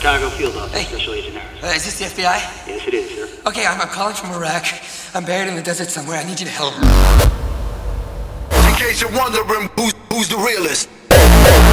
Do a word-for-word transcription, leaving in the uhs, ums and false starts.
Chicago Field Office, Hey. Special Agent Harris. Uh, is this the F B I? Yes, it is, sir. Okay, I'm, I'm calling from Iraq. I'm buried in the desert somewhere. I need you to help. In case you're wondering who's, who's the realest.